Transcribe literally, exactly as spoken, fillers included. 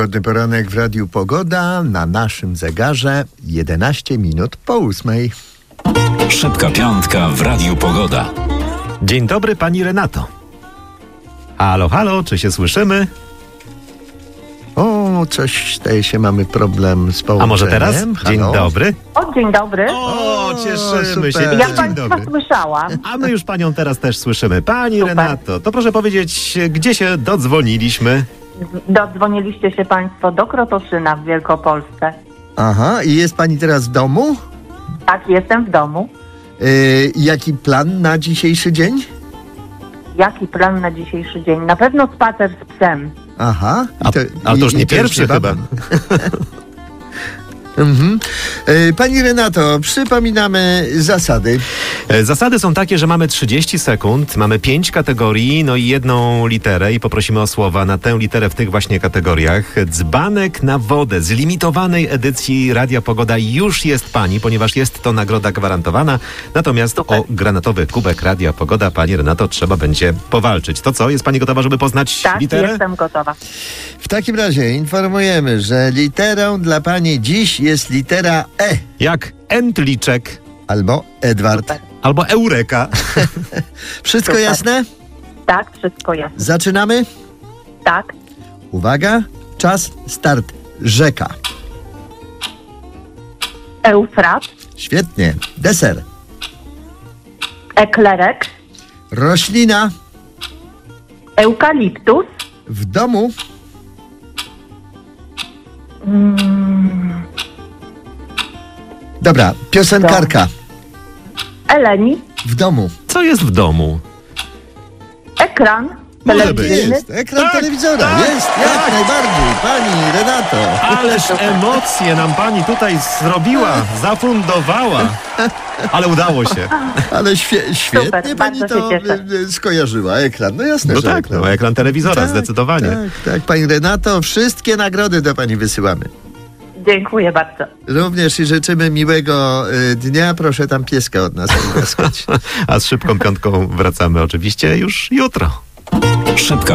Pogodny poranek w Radiu Pogoda, na naszym zegarze jedenaście minut po ósmej. Szybka piątka w Radiu Pogoda. Dzień dobry, pani Renato. Halo, halo, czy się słyszymy? O, coś zdaje się, mamy problem z połączeniem. A może teraz? Dzień Halo? dobry. O, dzień dobry. O, cieszymy super. się. Ja Dzień Państwa dobry. słyszałam. A my już panią teraz też słyszymy. Pani Super. Renato, to proszę powiedzieć, gdzie się dodzwoniliśmy? Dodzwoniliście się Państwo do Krotoszyna w Wielkopolsce. Aha, i jest pani teraz w domu? Tak, jestem w domu. Yy, jaki plan na dzisiejszy dzień? Jaki plan na dzisiejszy dzień? Na pewno spacer z psem. Aha. i A, a to już i- nie i pierwszy niebawem. chyba. Mhm. Yy, Pani Renato, przypominamy zasady. E, Zasady są takie, że mamy trzydzieści sekund, mamy pięć kategorii, no i jedną literę i poprosimy o słowa na tę literę w tych właśnie kategoriach. Dzbanek na wodę z limitowanej edycji Radia Pogoda już jest pani, ponieważ jest to nagroda gwarantowana. Natomiast Super. o granatowy kubek Radia Pogoda, pani Renato, trzeba będzie powalczyć. To co? Jest pani gotowa, żeby poznać Tak, literę? jestem gotowa. W takim razie informujemy, że literą dla pani dziś jest litera E Jak Entliczek albo Edward. Super. albo Eureka. Wszystko Super. jasne? Tak, wszystko jasne. Zaczynamy? Tak. Uwaga, czas, start. Rzeka. Eufrat, Świetnie. Deser. eklerek, Roślina. eukaliptus, W domu. mm, Dobra, piosenkarka. eleni, W domu. Co jest w domu? ekran Może być. telewizyjny. Jest. Ekran Tak, telewizora. tak, jest, jak tak. najbardziej. Pani Renato. Ależ emocje nam pani tutaj zrobiła, zafundowała. Ale udało się. Ale świe, świetnie Super, pani bardzo to się cieszę. y, y, skojarzyła. Ekran. No jasne, No że tak, ekran. no ekran telewizora, zdecydowanie. Tak, tak. Pani Renato, wszystkie nagrody do pani wysyłamy. Dziękuję bardzo. Również i życzymy miłego y, dnia. Proszę tam pieska od nas odgłaskać. A z szybką piątką wracamy oczywiście już jutro. Szybka